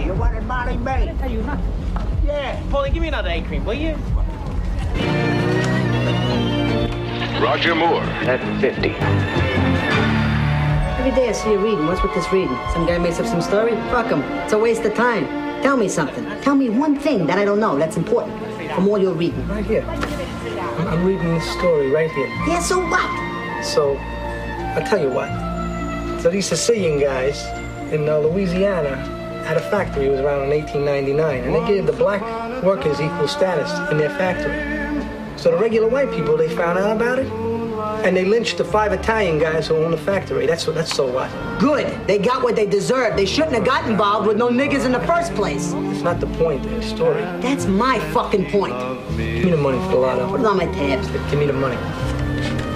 me. You wanted Molly May. I didn't tell you nothing. Yeah. Paulie, give me another egg cream, will you? Roger Moore at 50. Every day I see you reading. What's with this reading? Some guy makes up some story? Fuck him. It's a waste of time. Tell me something. Tell me one thing that I don't know that's important from all your reading. Right here. I'm reading this story right here. Yeah, so what? So, I'll tell you what. So these Sicilian guys in Louisiana had a factory. It was around in 1899, and they gave the black workers equal status in their factory. So the regular white people, they found out about it, and they lynched the 5 Italian guys who owned the factory. That's so what? Good. They got what they deserved. They shouldn't have got involved with no niggas in the first place. It's not the point of the story. That's my fucking point. Give me the money for the lotto. Put it on my tabs. Give me the money.